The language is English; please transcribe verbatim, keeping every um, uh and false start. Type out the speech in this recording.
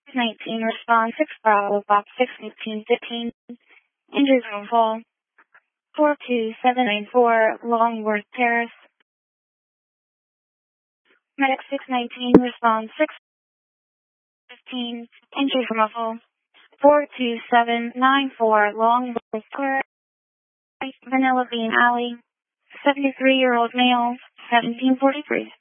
nineteen response six Bravo Box six fifteen fifteen. Injured from fall. four two seven nine four Longworth Terrace. Medic six nineteen response six fifteen. Injured from a fall. four two seven nine four Longworth Terrace. Vanilla Bean Alley. seventy-three-year-old male. seventeen forty-three.